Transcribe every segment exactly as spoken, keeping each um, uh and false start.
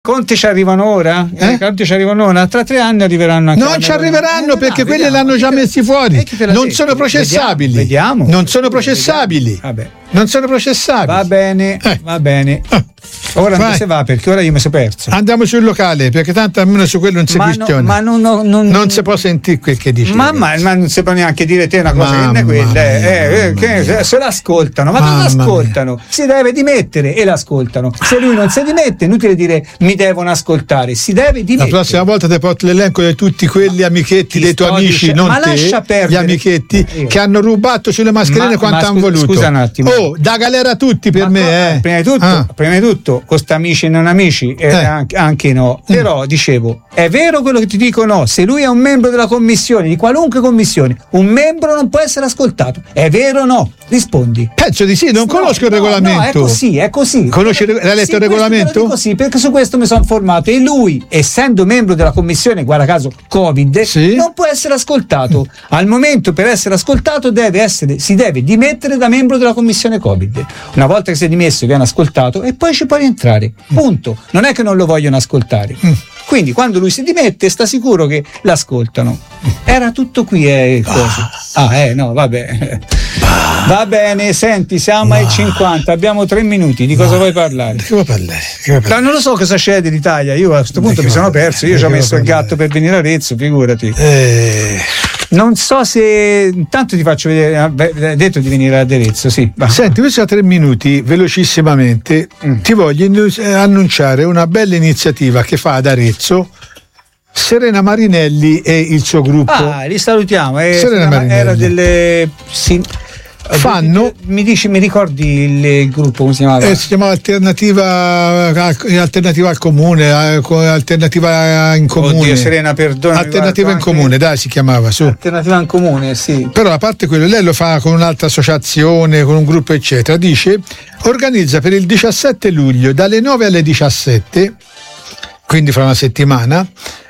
Conti ci arrivano ora? Eh? I conti ci arrivano ora? Tra tre anni arriveranno anche. Non ci arriveranno, eh, perché no, quelli vediamo, l'hanno già messi fuori. Non detto? sono processabili. Vediamo. Non sono processabili. Vabbè. Non sono processabili. Va bene, eh. va bene. Eh. Ora non se va, perché ora io mi sono perso. Andiamo sul locale, perché tanto almeno su quello non si ma questiona. No, ma non, non, non, non si può sentire quel che dice. Ma, ma, ma non si può neanche dire te una cosa che è quella. Eh, eh, che se l'ascoltano, ma non l'ascoltano. Mia. Si deve dimettere e l'ascoltano. Se lui non si dimette, è inutile dire mi devono ascoltare. Si deve dimettere. La prossima volta ti porto l'elenco di tutti quelli amichetti Ti dei tuoi amici, dice, non ma te, lascia perdere. gli amichetti io. che hanno rubato sulle mascherine ma, quanto ma hanno voluto. Scusa un attimo. Oh, da galera tutti per ma me, co- eh. Prima di tutto, ah. prima di tutto, costa amici e non amici, eh, Eh. Anche, anche no. Mm. Però dicevo, è vero quello che ti dico, no? Se lui è un membro della commissione, di qualunque commissione, un membro non può essere ascoltato. È vero o no? Rispondi. Penso di sì, non no, conosco il no, regolamento. No, è così, è così. Conosci, l'hai letto sì, il regolamento? Sì, perché su questo mi sono informato e lui, essendo membro della commissione, guarda caso, Covid, sì? non può essere ascoltato. Al momento per essere ascoltato deve essere, si deve dimettere da membro della commissione Covid. Una volta che si è dimesso viene ascoltato e poi ci può rientrare. Punto. Non è che non lo vogliono ascoltare. Quindi quando lui si dimette sta sicuro che l'ascoltano. Era tutto qui, eh, cosa. Ah, eh, no, vabbè. Va bene, senti, siamo ai cinquanta, abbiamo tre minuti, di cosa vuoi parlare? Di che vuoi parlare? Che vuoi parlare? Non lo so cosa c'è dell'Italia, io a questo punto mi sono perso, io ci ho messo il gatto per venire a Arezzo, figurati. Eh... Non so se intanto ti faccio vedere, hai detto di venire ad Arezzo, sì. Va. Senti, questi tre minuti, velocissimamente, mm. ti voglio annunciare una bella iniziativa che fa ad Arezzo Serena Marinelli e il suo gruppo. Ah, li salutiamo. Eh, Serena Marinelli. Era delle... Sì. Fanno mi dici, mi ricordi il, il gruppo come si chiamava? Eh, si chiamava Alternativa Alternativa al Comune, Alternativa in Comune. Oddio, Serena, perdona. Alternativa in Comune, dai, si chiamava su. Alternativa in Comune, sì. Però a parte quello, lei lo fa con un'altra associazione, con un gruppo eccetera. Dice, organizza per il diciassette luglio dalle nove alle diciassette, quindi fra una settimana.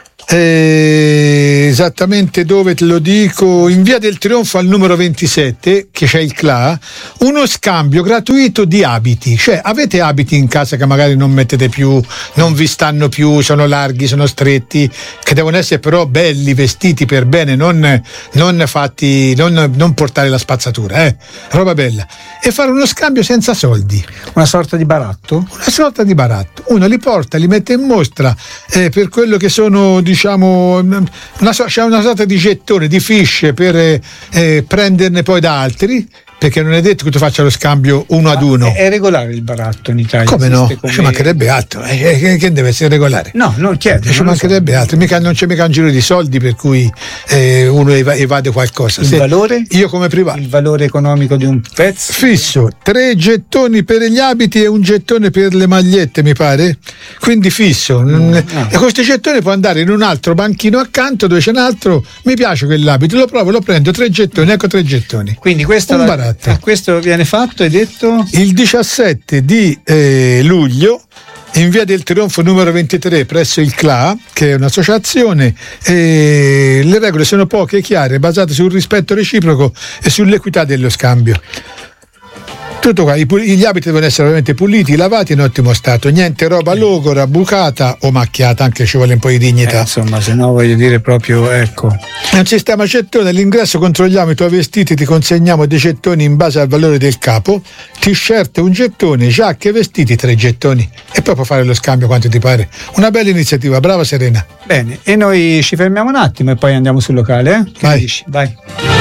Eh, esattamente dove te lo dico, in via del Trionfo al numero ventisette, che c'è il C L A, uno scambio gratuito di abiti. Cioè avete abiti in casa che magari non mettete più, non vi stanno più, sono larghi, sono stretti, che devono essere però belli, vestiti per bene, non, non fatti, non, non portare la spazzatura, eh, roba bella, e fare uno scambio senza soldi, una sorta di baratto una sorta di baratto. Uno li porta, li mette in mostra, eh, per quello che sono, diciamo, una, c'è una sorta di gettone, di fiche per eh, prenderne poi da altri, perché non è detto che tu faccia lo scambio uno ad uno. È regolare il baratto in Italia? Come no? Come... Ci mancherebbe altro, eh, che, che deve essere regolare? No, non chiedo. Ci mancherebbe so. altro, mica, non c'è mica un giro di soldi per cui eh, uno evade qualcosa. Il Se, valore? Io come privato. Il valore economico di un pezzo? Fisso, tre gettoni per gli abiti e un gettone per le magliette, mi pare. Quindi fisso. Mm, no. E questi gettoni può andare in un altro banchino accanto dove c'è un altro. Mi piace quell'abito, lo provo, lo prendo, tre gettoni, ecco tre gettoni. Quindi questo, un la, baratto. questo viene fatto, hai detto? Il diciassette di eh, luglio in via del Trionfo numero ventitré presso il C L A, che è un'associazione, e le regole sono poche e chiare, basate sul rispetto reciproco e sull'equità dello scambio. Tutto qua, gli abiti devono essere veramente puliti, lavati in ottimo stato, niente roba logora, bucata o macchiata, anche ci vuole un po' di dignità. Eh, insomma, se no voglio dire proprio, ecco. È un sistema gettone, all'ingresso controlliamo i tuoi vestiti, ti consegniamo dei gettoni in base al valore del capo, t-shirt un gettone, giacche e vestiti tre gettoni, e poi puoi fare lo scambio quanto ti pare. Una bella iniziativa, brava Serena. Bene, e noi ci fermiamo un attimo e poi andiamo sul locale, eh? Che Vai. dici? Vai.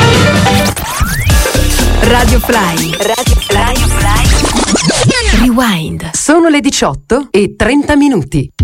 Radio Fly. Radio Fly. Rewind. Sono le diciotto e trenta minuti.